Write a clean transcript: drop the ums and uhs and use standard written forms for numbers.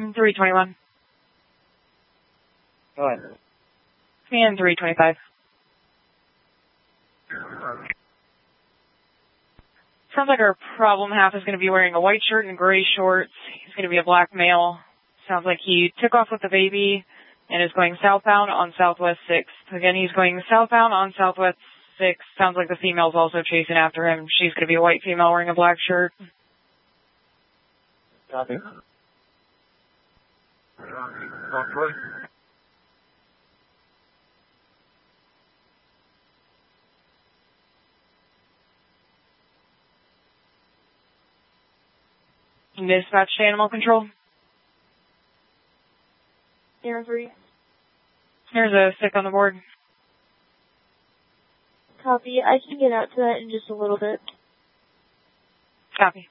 321. Go ahead. And 325. Sounds like our problem half is going to be wearing a white shirt and gray shorts. He's going to be a black male. Sounds like he took off with the baby and is going southbound on Southwest 6th. Again, he's going southbound on Southwest 6th. Sounds like the female's also chasing after him. She's going to be a white female wearing a black shirt. Copy. Dispatch to animal control. Air 3. There's a stick on the board. Copy. I can get out to that in just a little bit. Copy.